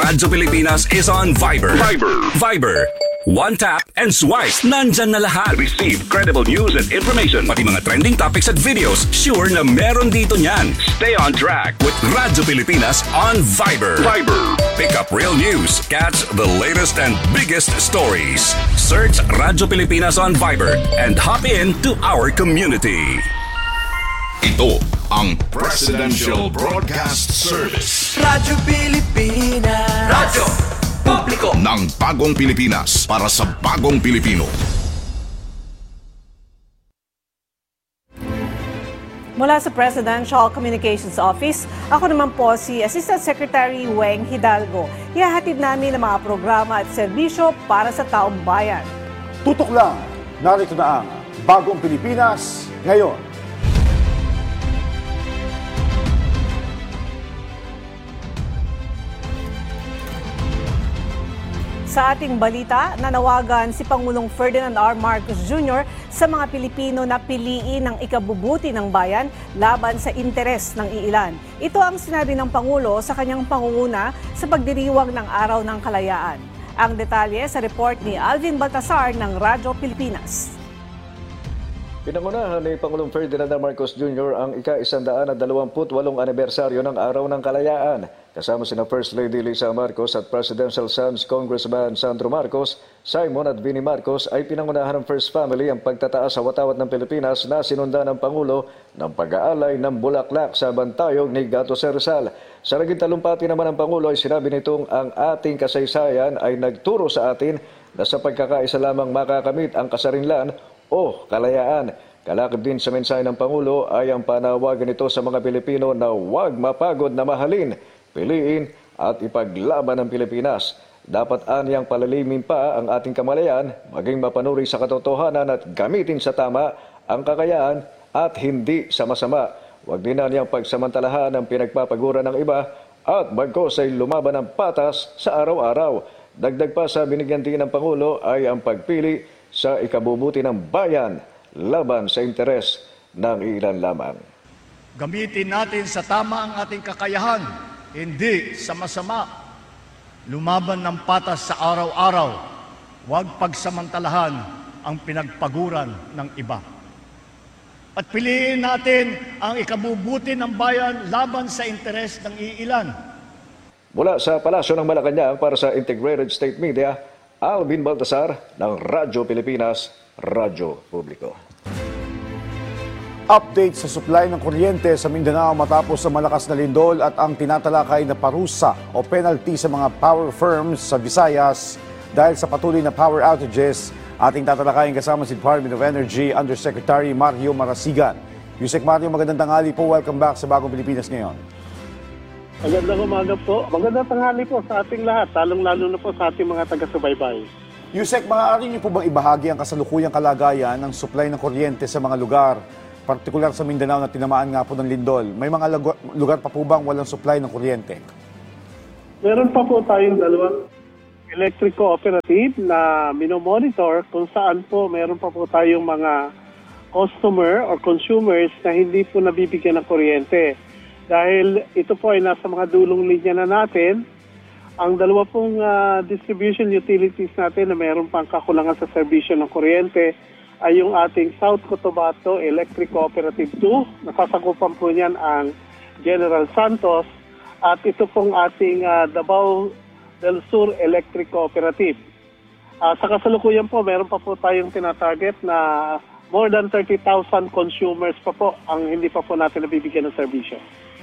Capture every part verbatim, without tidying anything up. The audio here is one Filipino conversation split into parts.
Radyo Pilipinas is on Viber. Viber. Viber. One tap and swipe. Nandyan na lahat. Receive credible news and information. Pati mga trending topics at videos. Sure na meron dito niyan. Stay on track with Radyo Pilipinas on Viber. Viber. Pick up real news. Catch the latest and biggest stories. Search Radyo Pilipinas on Viber and hop in to our community. Ito ang Presidential Broadcast Service. Radyo Pilipinas. Radyo Publiko ng Bagong Pilipinas para sa Bagong Pilipino. Mula sa Presidential Communications Office, ako naman po si Assistant Secretary Weng Hidalgo. Hihahatid namin ang mga programa at serbisyo para sa taong bayan. Tutok lang, narito na ang Bagong Pilipinas ngayon. Sa ating balita, nanawagan si Pangulong Ferdinand R. Marcos Junior sa mga Pilipino na piliin ang ikabubuti ng bayan laban sa interes ng iilan. Ito ang sinabi ng Pangulo sa kanyang pangunguna sa pagdiriwang ng Araw ng Kalayaan. Ang detalye sa report ni Alvin Baltasar ng Radyo Pilipinas. Pinangunahan ni Pangulong Ferdinand R. Marcos Junior ang ika-isandaan at dalawamput walong anibersaryo ng Araw ng Kalayaan. Kasama sina First Lady Lisa Marcos at Presidential Sons Congressman Sandro Marcos, Simon at Vinnie Marcos ay pinangunahan ng First Family ang pagtataas sa watawat ng Pilipinas na sinundan ng Pangulo ng pag-aalay ng bulaklak sa bantayog ni Gato Rizal. Sa naging talumpati naman ng Pangulo ay sinabi nitong ang ating kasaysayan ay nagturo sa atin na sa pagkakaisa lamang makakamit ang kasarinlan o kalayaan. Kalakip din sa mensahe ng Pangulo ay ang panawagan nito sa mga Pilipino na huwag mapagod na mahalin, piliin at ipaglaban ng Pilipinas. Dapat anyang palalimin pa ang ating kamalayan, maging mapanuri sa katotohanan at gamitin sa tama ang kakayaan at hindi sa masama. Huwag din anyang pagsamantalahan ang pinagpapagura ng iba at bagkos ay lumaban ng patas sa araw-araw. Dagdag pa sa binigyan din ng Pangulo ay ang pagpili sa ikabubuti ng bayan laban sa interes ng ilan lamang. Gamitin natin sa tama ang ating kakayahan, hindi sa masama. Lumaban ng patas sa araw-araw, huwag pagsamantalahan ang pinagpaguran ng iba. At piliin natin ang ikabubuti ng bayan laban sa interes ng iilan. Mula sa Palasyo ng Malacanang para sa Integrated State Media, Alvin Baltasar ng Radyo Pilipinas, Radyo Publiko. Update sa supply ng kuryente sa Mindanao matapos sa malakas na lindol at ang tinatalakay na parusa o penalty sa mga power firms sa Visayas dahil sa patuloy na power outages. Ating tatalakayin kasama si Department of Energy Undersecretary Mario Marasigan. Yusek Mario, magandang tanghali po. Welcome back sa Bagong Pilipinas ngayon. Magandang umaga po. Magandang tanghali po sa ating lahat, lalong-lalo na po sa ating mga taga-subaybay. Yusek, maaari niyo po bang ibahagi ang kasalukuyang kalagayan ng supply ng kuryente sa mga lugar, partikular sa Mindanao na tinamaan nga po ng lindol? May mga lugar pa po bang walang supply ng kuryente? Meron pa po tayong dalawang electric cooperative na minomonitor kung saan po meron pa po tayong mga customer or consumers na hindi po nabibigyan ng kuryente. Dahil ito po ay nasa mga dulong linya na natin, ang dalawa pong uh, distribution utilities natin na meron pang kakulangan sa serbisyo ng kuryente ay yung ating South Cotabato Electric Cooperative two. Nasasakupan po niyan ang General Santos at ito pong ating uh, Davao del Sur Electric Cooperative. Uh, sa kasalukuyan po, meron pa po tayong tinatarget na more than thirty thousand consumers pa po ang hindi pa po natin nabibigyan ng serbisyo.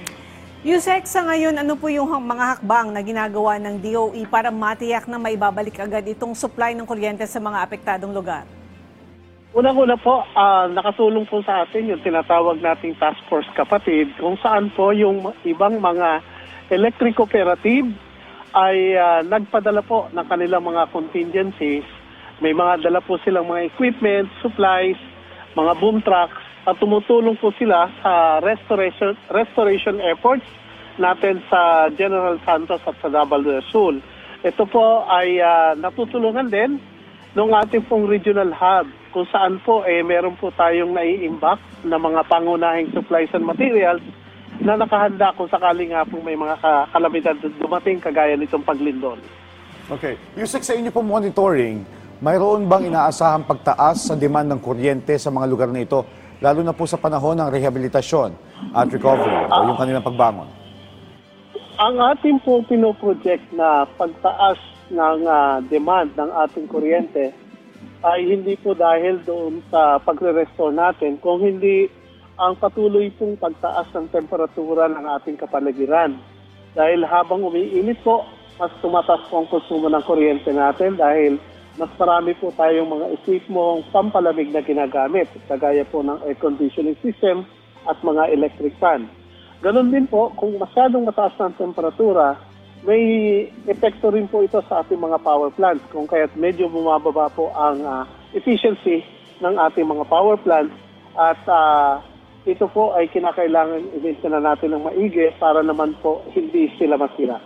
Yusek, sa ngayon, ano po yung mga hakbang na ginagawa ng D O E para matiyak na maibabalik agad itong supply ng kuryente sa mga apektadong lugar? Unang-una po, uh, nakatulong po sa atin yung tinatawag nating Task Force Kapatid kung saan po yung ibang mga electric cooperative ay uh, nagpadala po ng kanilang mga contingencies. May mga dala po silang mga equipment, supplies, mga boom trucks, at tumutulong po sila sa restoration restoration efforts natin sa General Santos at sa Davao del Sur. Ito po ay uh, natutulungan din ng ating pong regional hub kung saan po eh, meron po tayong nai-imbak na mga pangunahing supplies and materials na nakahanda kung sakali nga po may mga kalamidad dumating kagaya nitong paglindol. Okay. Yusek, sa inyo po monitoring, mayroon bang inaasahang pagtaas sa demand ng kuryente sa mga lugar na ito, lalo na po sa panahon ng rehabilitasyon at recovery o yung kanilang pagbangon? Ang ating po pinoproject na pagtaas ng uh, demand ng ating kuryente ay hindi po dahil doon sa pagre-restore natin, kung hindi ang patuloy pong pagtaas ng temperatura ng ating kapaligiran. Dahil habang umiinit po, mas tumataas po ang konsumo ng kuryente natin dahil mas marami po tayong mga equipmong pampalamig na ginagamit, kagaya po ng air conditioning system at mga electric fan. Ganon din po, kung masyadong mataas ng temperatura, may epekto rin po ito sa ating mga power plants, kung kaya't medyo bumababa po ang uh, efficiency ng ating mga power plants at uh, ito po ay kinakailangan i-maintain na natin ng maigi para naman po hindi sila masira.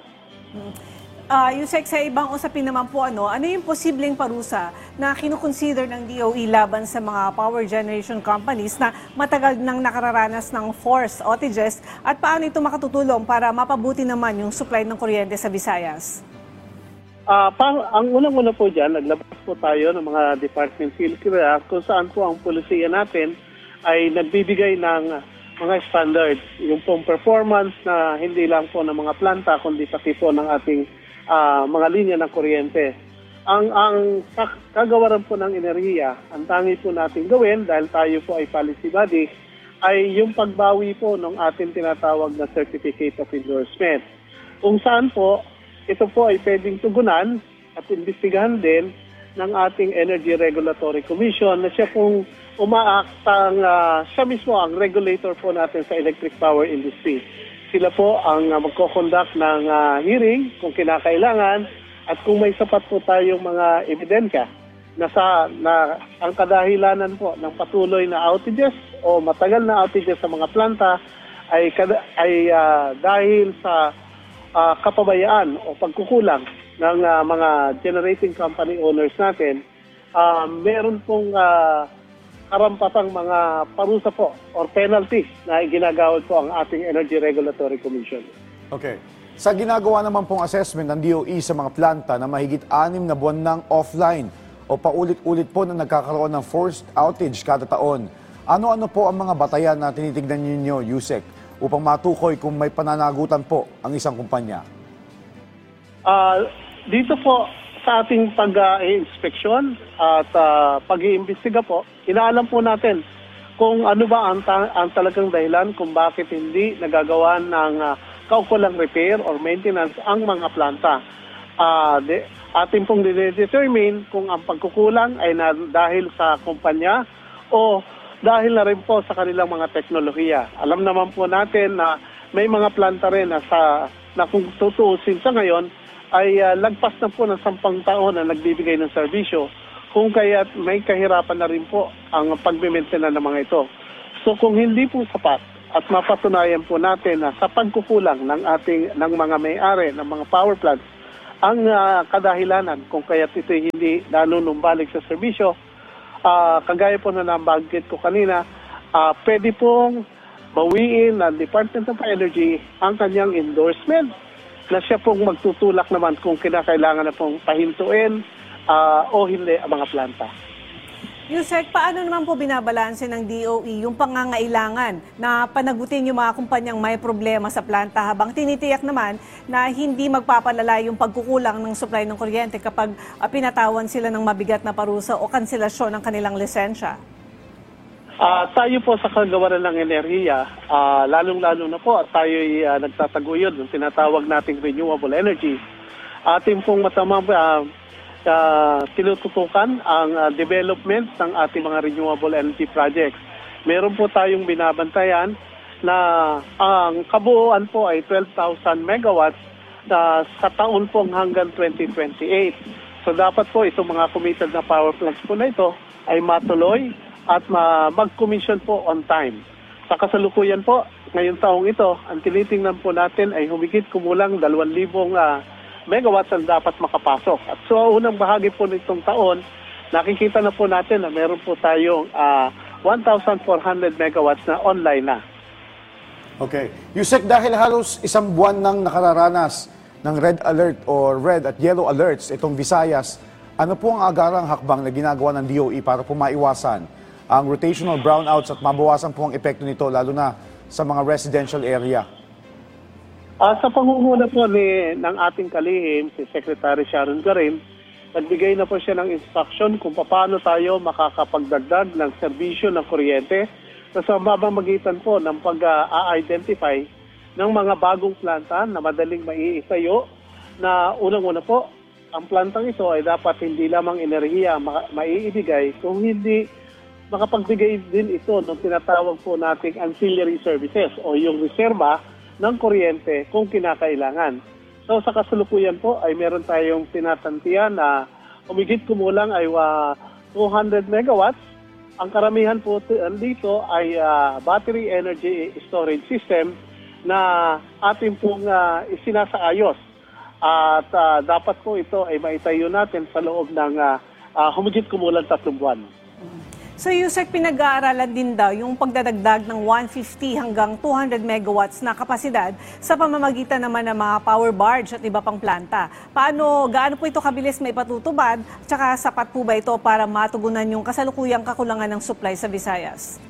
Uh, Yusek, sa ibang usapin naman po, ano, ano yung posibleng parusa na kinukonsider ng D O E laban sa mga power generation companies na matagal nang nakararanas ng forced outages at paano ito makatutulong para mapabuti naman yung supply ng kuryente sa Visayas? Uh, pang, ang unang-una po dyan, naglabas po tayo ng mga Department Philcrea kung saan po ang polisiya natin ay nagbibigay ng mga standards, yung pong performance na hindi lang po ng mga planta kundi pati po ng ating Uh, mga linya ng kuryente. Ang ang kagawaran po ng enerhiya, ang tangi po natin gawin dahil tayo po ay policy body, ay yung pagbawi po ng ating tinatawag na Certificate of Endorsement. Kung saan po, ito po ay pwedeng tugunan at imbestigahan din ng ating Energy Regulatory Commission na siya pong umaaktang, uh, siya mismo ang regulator po natin sa electric power industry. Sila po ang uh, magko-conduct ng uh, hearing kung kinakailangan at kung may sapat po tayong mga ebidensya na, sa, na ang kadahilanan po ng patuloy na outages o matagal na outages sa mga planta ay, ay uh, dahil sa uh, kapabayaan o pagkukulang ng uh, mga generating company owners natin, uh, meron pong uh, karampatang mga parusa po or penalty na ginagawad po ang ating Energy Regulatory Commission. Okay. Sa ginagawa naman pong assessment ng D O E sa mga planta na mahigit anim na buwan ng offline o paulit-ulit po na nagkakaroon ng forced outage kada taon, ano-ano po ang mga batayan na tinitignan ninyo, Yusek, upang matukoy kung may pananagutan po ang isang kumpanya? Uh, dito po, sa ating pag-i-inspeksyon at uh, pag-iimbestiga po, inaalam po natin kung ano ba ang, ta- ang talagang dahilan kung bakit hindi nagagawa ng uh, kaukulang repair or maintenance ang mga planta. Uh, de- ating pong determine kung ang pagkukulang ay na dahil sa kumpanya o dahil na rin po sa kanilang mga teknolohiya. Alam naman po natin na may mga planta rin na, sa, na kung tutuusin sa ngayon, ay uh, lagpas na po ng sampang taon na nagbibigay ng serbisyo, kung kaya may kahirapan na rin po ang pagme-maintain ng mga ito. So kung hindi po sapat at mapatunayan po natin na sa pagkukulang ng ating ng mga may-ari ng mga power plants ang uh, kadahilanan kung kaya ito hindi nanunumbalik sa serbisyo, uh, kagaya po na nabanggit ko kanina, uh, pwede pong bawiin ng Department of Energy ang kanyang endorsement na siya pong magtutulak naman kung kinakailangan na pong pahintuin uh, o hindi ang mga planta. Yusek, paano naman po binabalanse ng D O E yung pangangailangan na panagutin yung mga kumpanyang may problema sa planta habang tinitiyak naman na hindi magpapalala yung pagkukulang ng supply ng kuryente kapag uh, pinatawan sila ng mabigat na parusa o kanselasyon ng kanilang lisensya? Uh, tayo po sa kagawaran ng enerhiya, uh, lalong-lalo na po at tayo ay uh, nagtataguyod ng tinatawag nating renewable energy. Ating pong matamang uh, uh, tinututukan ang uh, development ng ating mga renewable energy projects. Meron po tayong binabantayan na ang kabuuan po ay twelve thousand megawatts uh, sa taon pong hanggang twenty twenty-eight. So dapat po itong mga committed na power plants po na ito ay matuloy at mag-commission po on time. Sa kasalukuyan po, ngayong taong ito, ang tinitingnan po natin ay humigit kumulang dalawang libong uh, megawatts ang dapat makapasok. At so, unang bahagi po nitong taon, nakikita na po natin na meron po tayong uh, one thousand four hundred megawatts na online na. Okay. Yusek, dahil halos isang buwan nang nakararanas ng red alert o red at yellow alerts itong Visayas, ano po ang agarang hakbang na ginagawa ng D O E para po maiwasan ang rotational brownouts at mabawasan po ang epekto nito lalo na sa mga residential area? Uh, sa pangunguna po ni, ng ating kalihim, si Secretary Sharon Garin, nagbigay na po siya ng instruction kung paano tayo makakapagdagdag ng serbisyo ng kuryente sa pamamagitan po ng pag-identify ng mga bagong planta na madaling maiitayo na unang-una po, ang plantang ito ay dapat hindi lamang enerhiya ma- maiibigay kung hindi makapagbigay din ito ng tinatawag po nating ancillary services o yung reserba ng kuryente kung kinakailangan. So sa kasalukuyan po ay meron tayong tinatantiyan na umigit kumulang ay uh, two hundred megawatts. Ang karamihan po dito ay uh, battery energy storage system na ating pong uh, isinasaayos. At uh, dapat po ito ay maitayo natin sa loob ng uh, uh, humigit kumulang tatlong buwan. So Yusek, pinag-aaralan din daw yung pagdadagdag ng one hundred fifty hanggang two hundred megawatts na kapasidad sa pamamagitan naman ng mga power barge at iba pang planta. Paano, gaano po ito kabilis may patutubad? Tsaka sapat po ba ito para matugunan yung kasalukuyang kakulangan ng supply sa Visayas?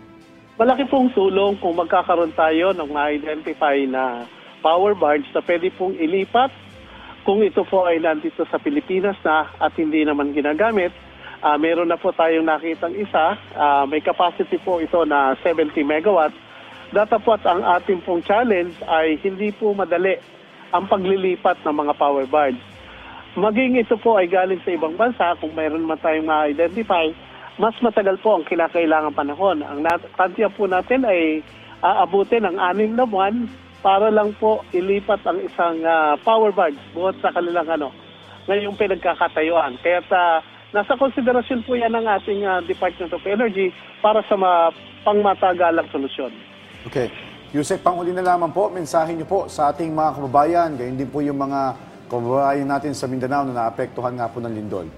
Malaki pong tulong kung magkakaroon tayo ng ma-identify na power barge na pwede pong ilipat kung ito po ay nandito sa Pilipinas na at hindi naman ginagamit. Uh, meron na po tayong nakitang isa, uh, may capacity po ito na seventy megawatts. Datapot ang ating pong challenge ay hindi po madali ang paglilipat ng mga power barge. Maging ito po ay galing sa ibang bansa, kung mayroon man tayong ma-identify, mas matagal po ang kinakailangan panahon. Ang tantiya po natin ay aabutin ang anim na buwan para lang po ilipat ang isang uh, power barge buhat sa kanilang ano, ngayong pinagkakatayuan. Kaya uh, nasa konsiderasyon po yan ng ating uh, Department of Energy para sa ma- pangmatagalang solusyon. Okay. Yusek, panghuli na lamang po, mensahe niyo po sa ating mga kababayan, gayon din po yung mga kababayan natin sa Mindanao na naapektuhan nga po ng lindol.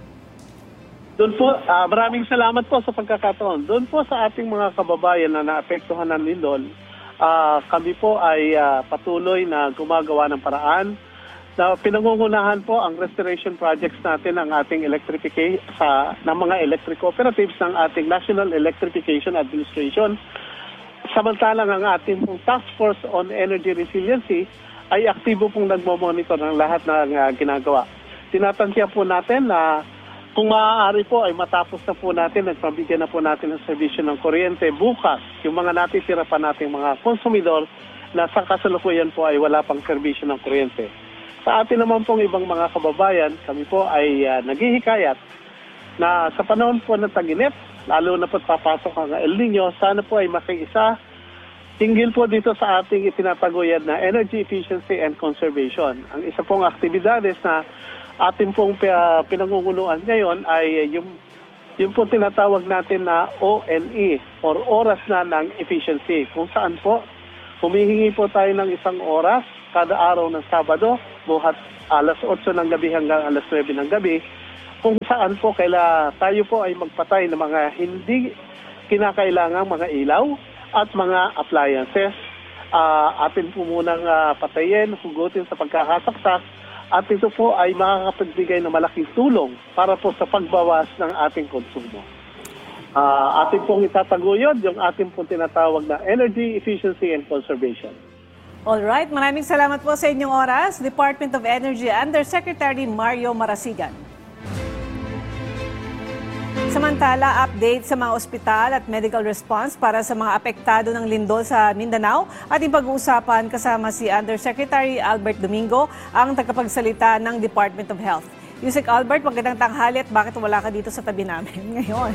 Doon po, uh, maraming salamat po sa pagkakataon. Doon po sa ating mga kababayan na naapektuhan ng lindol, uh, kami po ay uh, patuloy na gumagawa ng paraan na pinangungunahan po ang restoration projects natin ng ating electrification sa ng mga electric cooperatives ng ating National Electrification Administration. Samantalang ang ating pong Task Force on Energy Resiliency ay aktibo pong nagmo-monitor ng lahat ng uh, ginagawa. Tinatantya po natin na kung maaari po ay matapos na po natin, nagpabigyan na po natin ng serbisyo ng kuryente bukas, yung mga natitira pa nating mga konsumidor na sa kasalukuyan po ay wala pang serbisyo ng kuryente. Sa atin naman pong ibang mga kababayan, kami po ay uh, naghihikayat na sa panahon po ng tag-init, lalo na po papasok ang El Nino, sana po ay makiisa hinggil po dito sa ating itinataguyod na energy efficiency and conservation. Ang isa pong aktibidades na ating pong uh, pinangunguluan ngayon ay yung, yung po tinatawag natin na O N E or Oras na ng Efficiency, kung saan po humihingi po tayo ng isang oras kada araw ng Sabado, buhat alas otso ng gabi hanggang alas nuwebe ng gabi, kung saan po kaila tayo po ay magpatay ng mga hindi kinakailangang mga ilaw at mga appliances. Uh, atin po munang uh, patayin, hugutin sa pagkakasaksak, at ito po ay makakapagbigay ng malaking tulong para po sa pagbawas ng ating konsumo. Uh, atin pong itataguyod yung ating pong tinatawag na energy efficiency and conservation. Alright, maraming salamat po sa inyong oras, Department of Energy Undersecretary Mario Marasigan. Samantala, update sa mga ospital at medical response para sa mga apektado ng lindol sa Mindanao at ipag-uusapan kasama si Undersecretary Albert Domingo, ang tagapagsalita ng Department of Health. Yusek Albert, magandang tanghali at bakit wala ka dito sa tabi namin ngayon?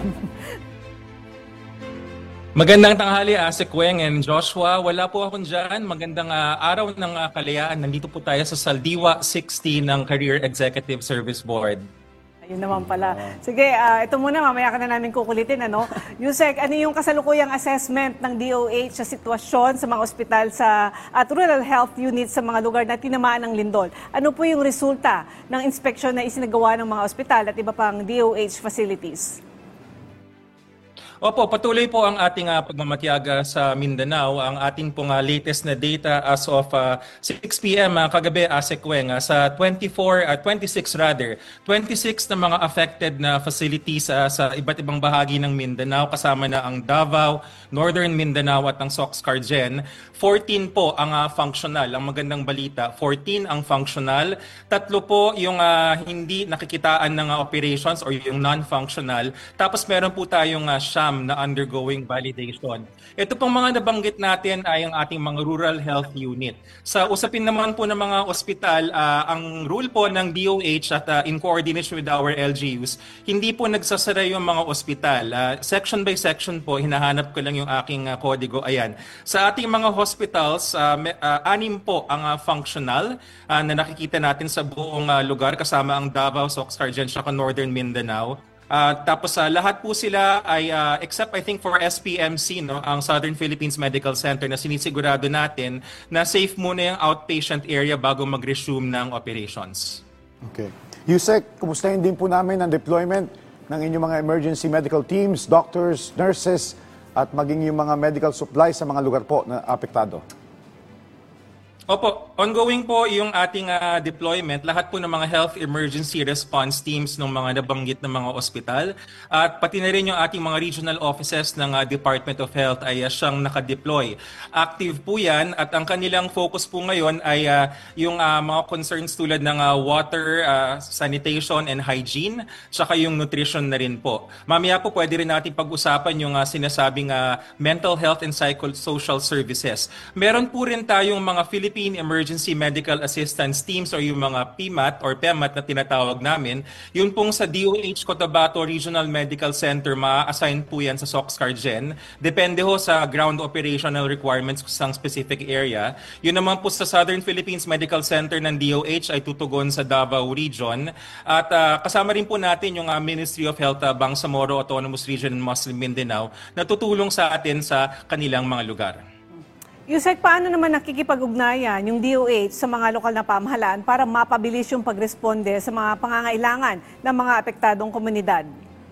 Magandang tanghali, Asik Weng and Joshua. Wala po ako dyan. Magandang uh, araw ng uh, kalayaan. Nandito po tayo sa Saldiwa sixty ng Career Executive Service Board. Ayun naman pala. Sige, uh, ito muna, mamaya ka na namin kukulitin. Ano? Yusek, ano yung kasalukuyang assessment ng D O H sa sitwasyon sa mga ospital sa, at rural health units sa mga lugar na tinamaan ng lindol? Ano po yung resulta ng inspeksyon na isinagawa ng mga ospital at iba pang D O H facilities? Opo, patuloy po ang ating uh, pagmamatiyaga sa Mindanao. Ang ating pong uh, latest na data as of uh, six p m uh, kagabi, Asek Weng, uh, sa twenty-four, uh, twenty-six rather, twenty-six na mga affected na facilities uh, sa iba't ibang bahagi ng Mindanao, kasama na ang Davao, Northern Mindanao at ang Sox-Cargen. fourteen po ang uh, functional, ang magandang balita. fourteen ang functional. Tatlo po yung uh, hindi nakikitaan ng uh, operations or yung non-functional. Tapos meron po tayong uh, sham na undergoing validation. Ito pong mga nabanggit natin ay ang ating mga rural health unit. Sa usapin naman po ng mga ospital, uh, ang rule po ng D O H at uh, in coordination with our L G Us, hindi po nagsasara yung mga ospital. Uh, section by section po, hinahanap ko lang yung aking uh, kodigo. Ayan. Sa ating mga hospitals, uh, may, uh, anim po ang uh, functional uh, na nakikita natin sa buong uh, lugar, kasama ang Davao, Sox-Cargen, at Northern Mindanao. Uh, tapos uh, lahat po sila ay uh, except I think for S P M C, no, ang Southern Philippines Medical Center, na sinisigurado natin na safe muna yung outpatient area bago mag-resume ng operations. Okay. Yusek, kumustahin din po namin ang deployment ng inyong mga emergency medical teams, doctors, nurses at maging yung mga medical supplies sa mga lugar po na apektado. Opo, ongoing po yung ating uh, deployment. Lahat po ng mga health emergency response teams ng mga nabanggit na mga ospital at pati na rin yung ating mga regional offices ng uh, Department of Health ay uh, siyang nakadeploy. Active po yan at ang kanilang focus po ngayon ay uh, yung uh, mga concerns tulad ng uh, water, uh, sanitation and hygiene, tsaka yung nutrition na rin po. Mamaya po pwede rin natin pag-usapan yung uh, sinasabing uh, mental health and psychosocial services. Meron po rin tayong mga Philippine Philippine Emergency Medical Assistance Teams or yung mga P M A T or P E M A T na tinatawag namin. Yun pong sa D O H Cotabato Regional Medical Center, ma-assign po yan sa Sox-Cargen. Depende ho sa ground operational requirements sa specific area. Yun naman po sa Southern Philippines Medical Center ng D O H ay tutugon sa Davao Region. At uh, kasama rin po natin yung uh, Ministry of Health uh, Bangsamoro Autonomous Region and Muslim Mindanao na tutulong sa atin sa kanilang mga lugar. Yusek, paano naman nakikipag-ugnayan yung D O H sa mga lokal na pamahalaan para mapabilis yung pagresponde sa mga pangangailangan ng mga apektadong komunidad?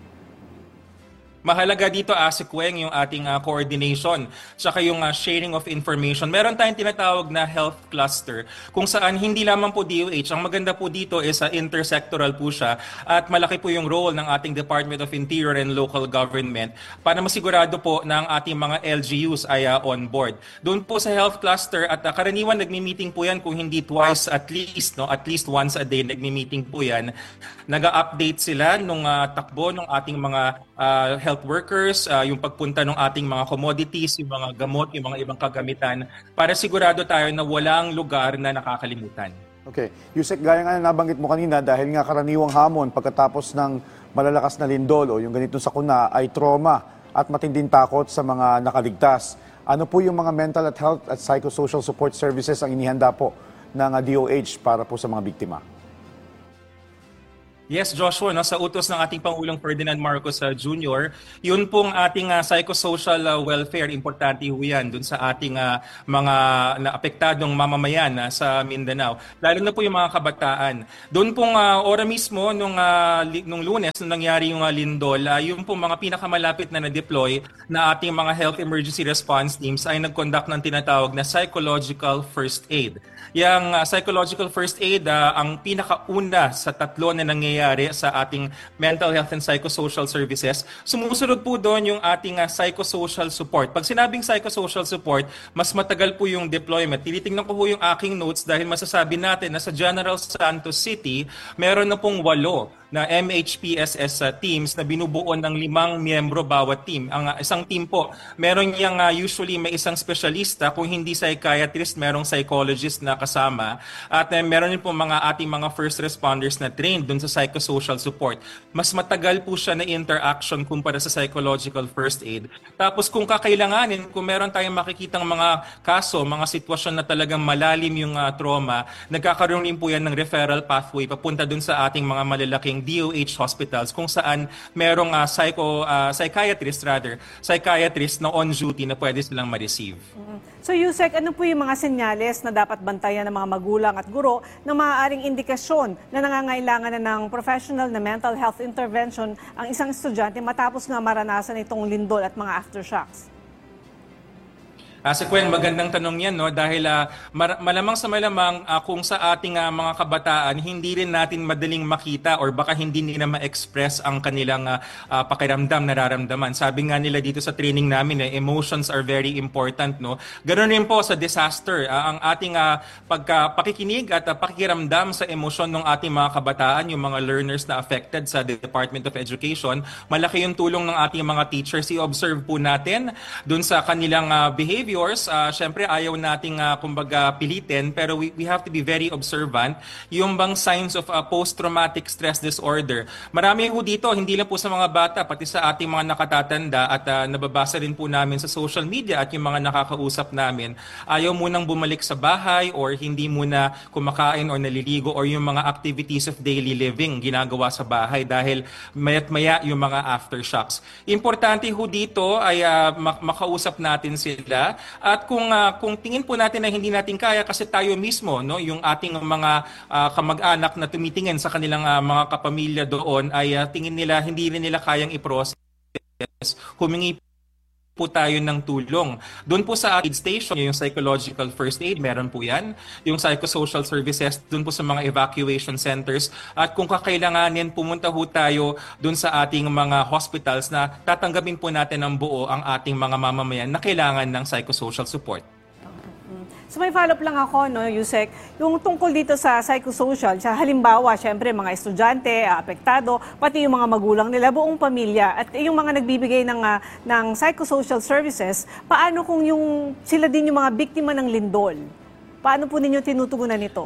Mahalaga dito, Asek Weng, yung ating uh, coordination tsaka yung uh, sharing of information. Meron tayong tinatawag na health cluster kung saan hindi lamang po D O H. Ang maganda po dito is uh, intersectoral po siya at malaki po yung role ng ating Department of Interior and Local Government para masigurado po na ang ating mga L G Us ay uh, on board. Doon po sa health cluster at uh, karaniwan nagmi-meeting po yan kung hindi twice at least, no, at least once a day nagmi-meeting po yan. Nag-update sila nung uh, takbo ng ating mga uh, health health workers, uh, yung pagpunta ng ating mga commodities, yung mga gamot, yung mga ibang kagamitan, para sigurado tayo na walang lugar na nakakalimutan. Okay. Yusek, gaya nga na nabanggit mo kanina, dahil nga karaniwang hamon pagkatapos ng malalakas na lindol o yung ganito sa kuna ay trauma at matinding takot sa mga nakaligtas. Ano po yung mga mental at health at psychosocial support services ang inihanda po ng D O H para po sa mga biktima? Yes, Joshua, no, sa utos ng ating Pangulong Ferdinand Marcos uh, Junior, yun pong ating uh, psychosocial uh, welfare, importante ho yan dun sa ating uh, mga naapektadong mamamayan uh, sa Mindanao. Lalo na po yung mga kabataan. Doon pong uh, ora mismo, nung, uh, li- nung Lunes, nung nangyari yung uh, lindol, uh, yung pong mga pinakamalapit na na-deploy na ating mga health emergency response teams ay nag-conduct ng tinatawag na psychological first aid. Yung uh, psychological first aid, uh, ang pinakauna sa tatlo na nangyayari sa ating mental health and psychosocial services. Sumusunod po doon yung ating uh, psychosocial support. Pag sinabing psychosocial support, mas matagal po yung deployment. Tinitingnan ko po yung aking notes dahil masasabi natin na sa General Santos City, meron na pong walo na M H P S S uh, teams na binubuo ng limang miyembro bawat team. Ang uh, isang team po, meron niyang uh, usually may isang specialista, kung hindi psychiatrist, merong psychologist na kasama. At uh, meron din po mga ating mga first responders na trained dun sa psychosocial support. Mas matagal po siya na interaction kumpara sa psychological first aid. Tapos kung kakailanganin, kung meron tayong makikitang mga kaso, mga sitwasyon na talagang malalim yung uh, trauma, nagkakaroon din po yan ng referral pathway papunta dun sa ating mga malalaking ating D O H hospitals kung saan merong uh, psycho, uh, psychiatrist rather, psychiatrist na on duty na pwede silang ma-receive. Mm-hmm. So Yusek, ano po yung mga senyales na dapat bantayan ng mga magulang at guro na maaaring indikasyon na nangangailangan na ng professional na mental health intervention ang isang estudyante matapos nga maranasan itong lindol at mga aftershocks? Uh, si Gwen, magandang tanong yan, no? Dahil uh, malamang sa malamang uh, kung sa ating uh, mga kabataan, hindi rin natin madaling makita or baka hindi nila ma-express ang kanilang uh, uh, pakiramdam, nararamdaman. Sabi nga nila dito sa training namin, eh, emotions are very important. No? Ganoon rin po sa disaster. Uh, ang ating uh, pagka, pakikinig at uh, pakikiramdam sa emosyon ng ating mga kabataan, yung mga learners na affected sa Department of Education, malaki yung tulong ng ating mga teachers. I-observe po natin dun sa kanilang uh, behavior. Uh, Siyempre, ayaw nating uh, kumbaga pilitin, pero we, we have to be very observant. Yung bang signs of uh, post-traumatic stress disorder. Marami po dito, hindi lang po sa mga bata, pati sa ating mga nakatatanda at uh, nababasa rin po namin sa social media at yung mga nakakausap namin. Ayaw munang bumalik sa bahay or hindi muna kumakain or naliligo or yung mga activities of daily living ginagawa sa bahay dahil maya't maya yung mga aftershocks. Importante ho dito ay uh, makausap natin sila. At kung uh, kung tingin po natin na hindi natin kaya kasi tayo mismo, no, yung ating mga uh, kamag-anak na tumitingin sa kanilang uh, mga kapamilya doon ay uh, tingin nila hindi rin nila kayang i-process, humingi po tayo ng tulong. Doon po sa aid station, yung psychological first aid, meron po yan. Yung psychosocial services, doon po sa mga evacuation centers. At kung kakailanganin, pumunta po tayo doon sa ating mga hospitals na tatanggapin po natin ng buo ang ating mga mamamayan na kailangan ng psychosocial support. So may follow-up lang ako, no, Yusek, yung tungkol dito sa psychosocial, sa halimbawa, syempre mga estudyante, apektado, pati yung mga magulang nila, buong pamilya, at yung mga nagbibigay ng, uh, ng psychosocial services, paano kung yung sila din yung mga biktima ng lindol? Paano po ninyo tinutugunan ito?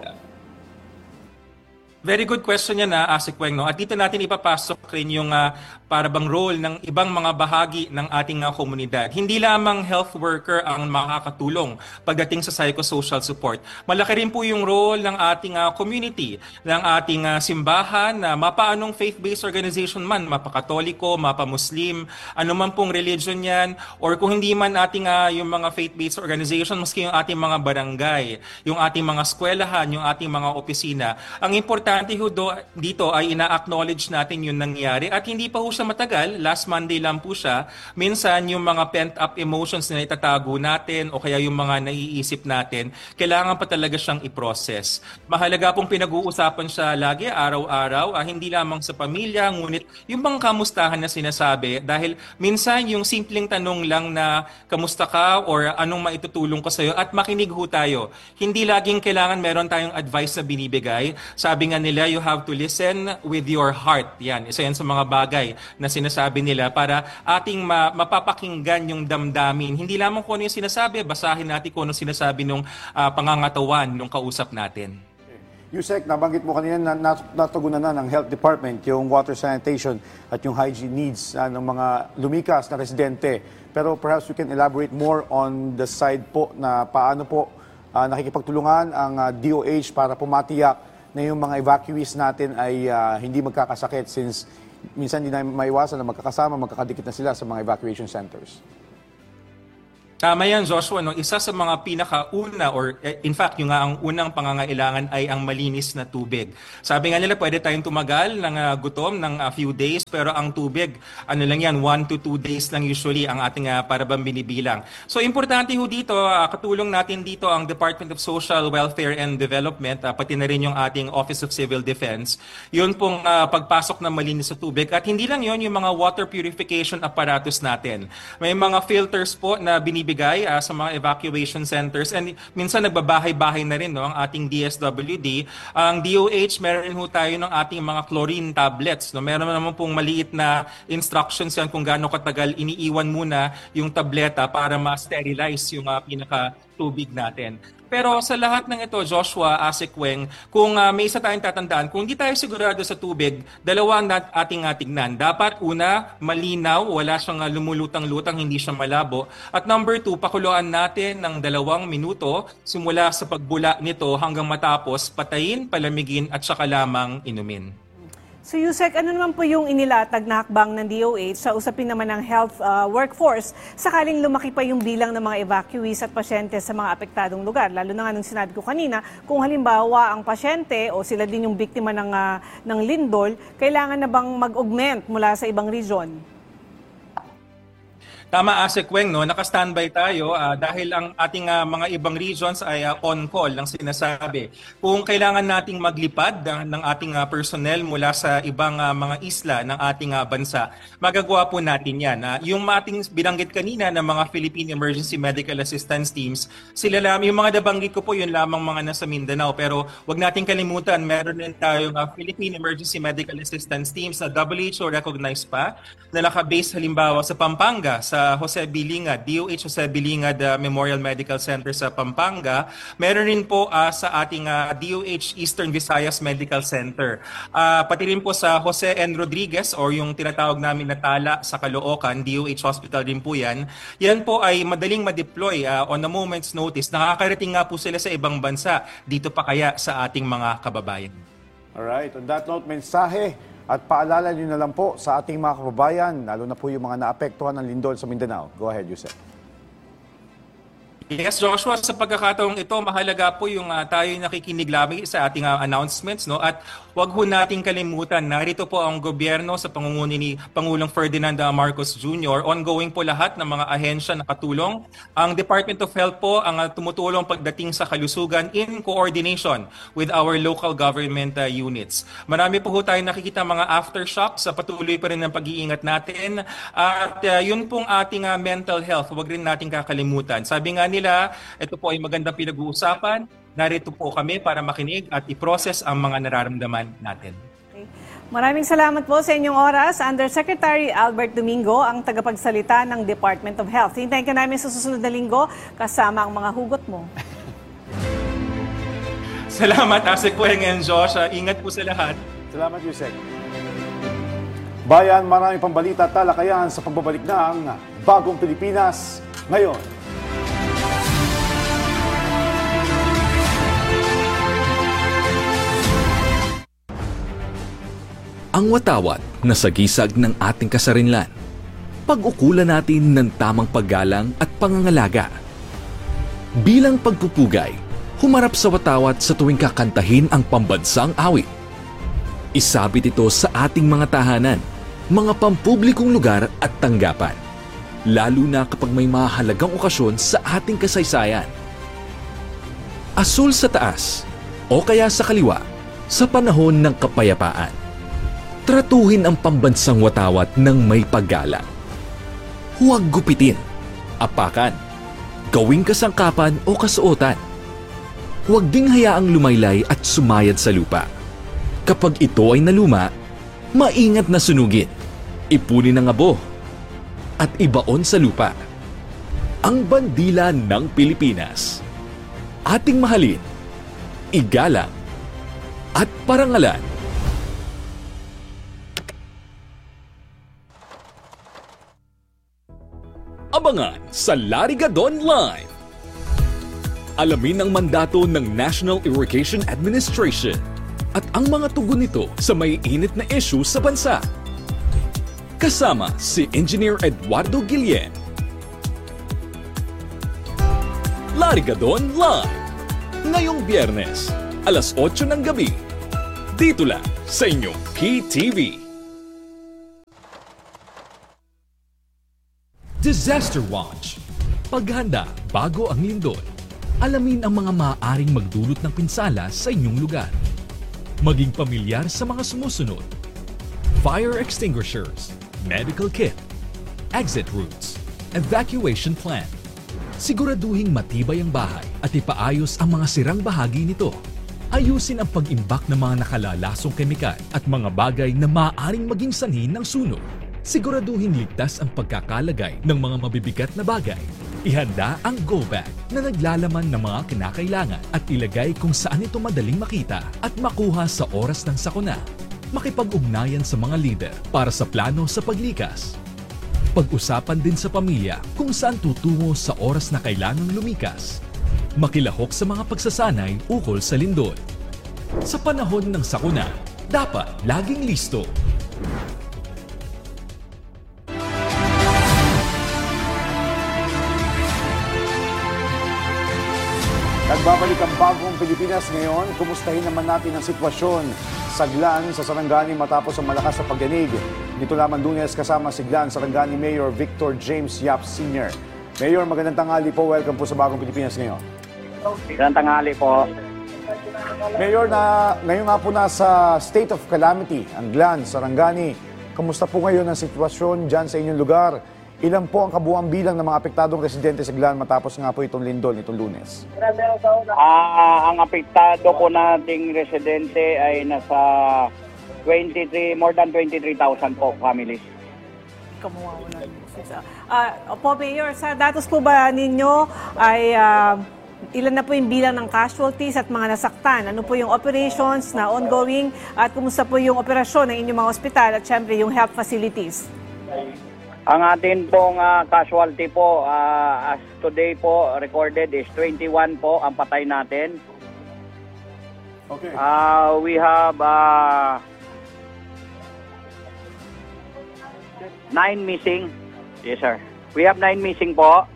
Very good question yan na, Asik Weng, no? At dito natin ipapasok rin yung uh, para bang role ng ibang mga bahagi ng ating uh, komunidad. Hindi lamang health worker ang makakatulong pagdating sa psychosocial support. Malaki rin po yung role ng ating uh, community, ng ating uh, simbahan, na uh, mapaanong faith-based organization man, mapakatoliko, mapamuslim, anuman pong religion yan, or kung hindi man ating uh, yung mga faith-based organization, maski yung ating mga barangay, yung ating mga eskwelahan, yung ating mga opisina. Ang importante dito ay ina-acknowledge natin yung nangyari at hindi pa ho siya matagal, last Monday lang po siya. Minsan yung mga pent-up emotions na itatago natin o kaya yung mga naiisip natin, kailangan pa talaga siyang i-process. Mahalaga pong pinag-uusapan siya lagi, araw-araw, ah, hindi lamang sa pamilya, ngunit yung bang kamustahan na sinasabi dahil minsan yung simpleng tanong lang na kamusta ka or anong maitutulong ko sa'yo at makinig ho tayo. Hindi laging kailangan meron tayong advice na binibigay. Sabi nga nila, you have to listen with your heart. Yan, isa yan sa mga bagay na sinasabi nila para ating ma- mapapakinggan yung damdamin. Hindi lamang kung ano yung sinasabi, basahin natin kung ano sinasabi ng uh, pangangatawan ng kausap natin. Yusek, nabanggit mo kanina na nat- natugunan na ng Health Department yung water sanitation at yung hygiene needs uh, ng mga lumikas na residente. Pero perhaps we can elaborate more on the side po na paano po uh, nakikipagtulungan ang uh, D O H para pumatiyak na yung mga evacuees natin ay uh, hindi magkakasakit since minsan hindi na maiwasan na magkakasama, magkakadikit na sila sa mga evacuation centers. Tama yan, Joshua. No? Isa sa mga pinakauna or in fact, yung nga ang unang pangangailangan ay ang malinis na tubig. Sabi nga nila, pwede tayong tumagal ng uh, gutom ng a uh, few days, pero ang tubig, ano lang yan, one to two days lang usually ang ating uh, parabang binibilang. So, importante ho dito, uh, katulong natin dito ang Department of Social Welfare and Development, uh, pati na rin yung ating Office of Civil Defense. Yun pong uh, pagpasok ng malinis na tubig. At hindi lang yun, yung mga water purification apparatus natin. May mga filters po na binibigyan bigay uh, sa mga evacuation centers and minsan nagbabahay-bahay na rin no, ang ating D S W D. Ang D O H, meron rin ho tayo ng ating mga chlorine tablets. No? Meron naman pong maliit na instructions yan kung gaano katagal iniiwan muna yung tableta para ma-sterilize yung uh, pinaka-tubig natin. Pero sa lahat ng ito, Joshua, Asik Weng, kung uh, may isa tayong tatandaan, kung hindi tayo sigurado sa tubig, dalawa ang ating tignan. Dapat una, malinaw, wala siyang uh, lumulutang-lutang, hindi siya malabo. At number two, pakuluan natin ng dalawang minuto simula sa pagbula nito hanggang matapos, patayin, palamigin at saka lamang inumin. So Yusek, ano naman po yung inilatag na hakbang ng D O H sa usapin naman ng health uh, workforce sakaling lumaki pa yung bilang ng mga evacuees at pasyente sa mga apektadong lugar? Lalo na nga nung sinabi ko kanina, kung halimbawa ang pasyente o sila din yung biktima ng, uh, ng lindol, kailangan na bang mag-augment mula sa ibang region? Tama, Ase Kweng, no? Naka-standby tayo uh, dahil ang ating uh, mga ibang regions ay uh, on-call lang sinasabi. Kung kailangan nating maglipad uh, ng ating uh, personnel mula sa ibang uh, mga isla ng ating uh, bansa, magagawa po natin yan. Uh, yung ating binanggit kanina ng mga Philippine Emergency Medical Assistance Teams, sila lang, yung mga nabanggit ko po, yun lamang mga nasa Mindanao. Pero wag nating kalimutan, meron din tayong uh, Philippine Emergency Medical Assistance Teams na W H O recognized pa, na naka-base halimbawa sa Pampanga, sa sa Jose Bilingad, D O H Jose Bilingad uh, Memorial Medical Center sa Pampanga. Meron rin po uh, sa ating uh, D O H Eastern Visayas Medical Center. Uh, pati rin po sa Jose N. Rodriguez or yung tinatawag namin na Tala sa Caloocan, D O H Hospital din po yan. Yan po ay madaling ma-deploy uh, on a moment's notice. Nakakarating nga po sila sa ibang bansa. Dito pa kaya sa ating mga kababayan. Alright, on that note, mensahe at paalala nyo na lang po sa ating mga kababayan, lalo na po yung mga naapektuhan ng lindol sa Mindanao. Go ahead, Yusef. Yes, Joshua, sa pagkakataong ito, mahalaga po yung uh, tayo nakikinig lamang sa ating uh, announcements, no? At wag ho nating kalimutan, narito po ang gobyerno sa pangunguni ni Pangulong Ferdinand Marcos Junior Ongoing po lahat ng mga ahensya na katulong. Ang Department of Health po ang uh, tumutulong pagdating sa kalusugan in coordination with our local government uh, units. Marami po ho tayo nakikita mga aftershock sa patuloy pa rin ng pag-iingat natin. At uh, yun pong ating uh, mental health, wag rin nating kakalimutan. Sabi nga nila, ito po ay magandang pinag-uusapan. Narito po kami para makinig at i-process ang mga nararamdaman natin. Okay. Maraming salamat po sa inyong oras. Undersecretary Albert Domingo, ang tagapagsalita ng Department of Health. Hintayin ka namin sa susunod na linggo kasama ang mga hugot mo. Salamat, Ase Kweng and Josh. Ingat po sa lahat. Salamat, Yusek. Bayan, maraming pambalita at talakayan sa pagbabalik ng Bagong Pilipinas ngayon. Ang watawat na sagisag ng ating kasarinlan. Pag-ukulan natin ng tamang paggalang at pangangalaga. Bilang pagpupugay, humarap sa watawat sa tuwing kakantahin ang pambansang awit. Isabit ito sa ating mga tahanan, mga pampublikong lugar at tanggapan. Lalo na kapag may mahalagang okasyon sa ating kasaysayan. Asul sa taas o kaya sa kaliwa sa panahon ng kapayapaan. Tratuhin ang pambansang watawat ng may paggalang. Huwag gupitin, apakan, gawing kasangkapan o kasuotan. Huwag ding hayaang lumaylay at sumayad sa lupa. Kapag ito ay naluma, maingat na sunugin, ipunin ang abo, at ibaon sa lupa. Ang bandila ng Pilipinas. Ating mahalin, igalang, at parangalan. Abangan sa Larigadon Live. Alamin ang mandato ng National Irrigation Administration at ang mga tugon nito sa may init na issue sa bansa. Kasama si Engineer Eduardo Guillen. Larigadon Live. Ngayong Biyernes, alas otso ng gabi. Dito lang sa inyong P T V. Disaster Watch. Paghanda bago ang lindol. Alamin ang mga maaaring magdulot ng pinsala sa inyong lugar. Maging pamilyar sa mga sumusunod. Fire extinguishers, medical kit, exit routes, evacuation plan. Siguraduhing matibay ang bahay at ipaayos ang mga sirang bahagi nito. Ayusin ang pag-imbak ng mga nakalalasong kemikal at mga bagay na maaaring maging sanhi ng sunog. Siguraduhin ligtas ang pagkakalagay ng mga mabibigat na bagay. Ihanda ang go bag na naglalaman ng mga kinakailangan at ilagay kung saan ito madaling makita at makuha sa oras ng sakuna. Makipag-ugnayan sa mga leader para sa plano sa paglikas. Pag-usapan din sa pamilya kung saan tutungo sa oras na kailangang lumikas. Makilahok sa mga pagsasanay ukol sa lindol. Sa panahon ng sakuna, dapat laging listo. Nagbabalik ang bagong Pilipinas ngayon. Kumustahin naman natin ang sitwasyon sa Glan sa Sarangani matapos ang malakas na pagyanig. Dito lamang Lunes kasama si Glan Sarangani Mayor Victor James Yap Senior Mayor, magandang tanghali po. Welcome po sa bagong Pilipinas ngayon. Magandang tanghali po. Mayor, na, ngayon nga po nasa state of calamity ang Glan Sarangani. Kamusta po ngayon ang sitwasyon dyan sa inyong lugar? Ilan po ang kabuuang bilang ng mga apektadong residente sa Glan matapos nga po itong lindol nitong Lunes? Ah, ang apektado po nating residente ay nasa twenty-three, more than twenty-three thousand po families. Kamuha mo na. Ah, opo, Mayor, sa datos po ba ninyo ay uh, ilan na po yung bilang ng casualties at mga nasaktan? Ano po yung operations na ongoing at kumusta po yung operasyon ng inyong mga ospital at syempre yung health facilities? Ang atin pong uh, casualty po, uh, as today po recorded is twenty-one po ang patay natin. Okay. Uh, we have uh, nine missing. Yes, sir. We have nine missing po.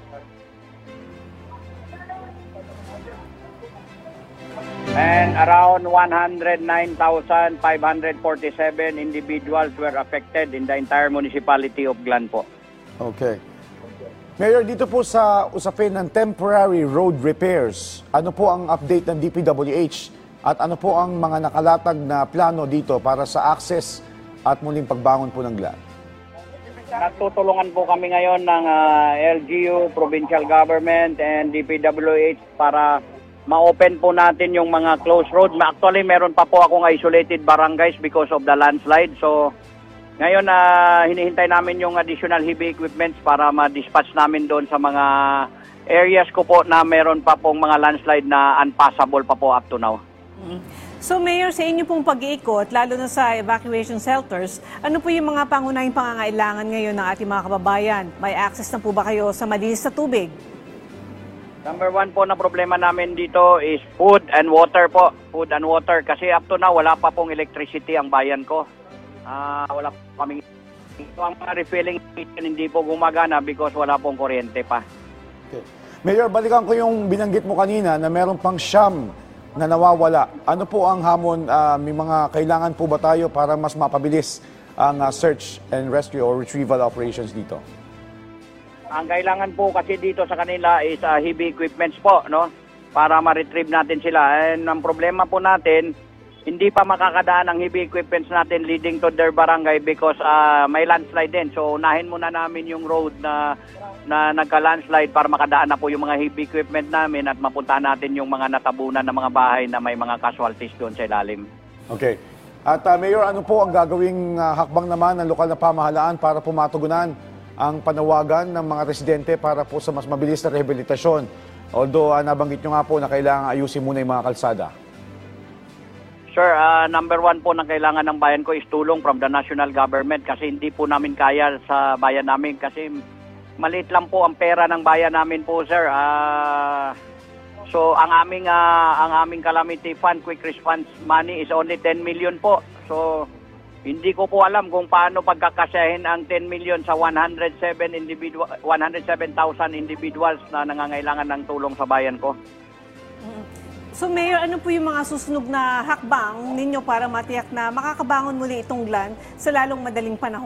And around one hundred nine thousand five hundred forty-seven individuals were affected in the entire municipality of Glan po. Okay. Mayor, dito po sa usapin ng temporary road repairs, ano po ang update ng D P W H at ano po ang mga nakalatag na plano dito para sa access at muling pagbangon po ng Glan? Nagtutulungan po kami ngayon ng uh, L G U, provincial government, and D P W H para ma-open po natin yung mga closed road. Actually, meron pa po akong isolated barangays because of the landslide. So, ngayon, uh, hinihintay namin yung additional heavy equipments para ma-dispatch namin doon sa mga areas ko po na meron pa pong mga landslide na unpassable pa po up to now. So, Mayor, sa inyo pong pag-iikot, lalo na sa evacuation shelters, ano po yung mga pangunahing pangangailangan ngayon ng ating mga kababayan? May access na po ba kayo sa malinis na tubig? Number one po na problema namin dito is food and water po. Food and water. Kasi up to now, wala pa pong electricity ang bayan ko. Uh, wala pa kaming... Ito ang mga refilling station hindi po gumagana because wala pong kuryente pa. Okay. Mayor, balikan ko yung binanggit mo kanina na meron pang siyam na nawawala. Ano po ang hamon? Uh, may mga kailangan po ba tayo para mas mapabilis ang uh, search and rescue or retrieval operations dito? Ang kailangan po kasi dito sa kanila is uh, heavy equipments po, no? Para ma-retrieve natin sila. And ang problema po natin, hindi pa makakadaan ang heavy equipments natin leading to their barangay because uh, may landslide din. So unahin muna namin yung road na na nagka-landslide para makadaan na po yung mga heavy equipment namin at mapuntahan natin yung mga natabunan ng mga bahay na may mga casualties doon sa ilalim. Okay. At uh, Mayor, ano po ang gagawing uh, hakbang naman ng lokal na pamahalaan para po matugunan ang panawagan ng mga residente para po sa mas mabilis na rehabilitasyon? Although uh, nabanggit nyo nga po na kailangan ayusin muna yung mga kalsada. Sir, uh, number one po na kailangan ng bayan ko is tulong from the national government kasi hindi po namin kaya sa bayan namin kasi maliit lang po ang pera ng bayan namin po, sir. Uh, so ang aming uh, ang aming calamity fund, quick response money is only ten million po. So hindi ko po alam kung paano pagkakasyahin ang ten million sa one hundred seven individual one hundred seven thousand individuals na nangangailangan ng tulong sa bayan ko. So Mayor, ano po yung mga susunod na hakbang ninyo para matiyak na makakabangon muli itong Glan sa lalong madaling panahon?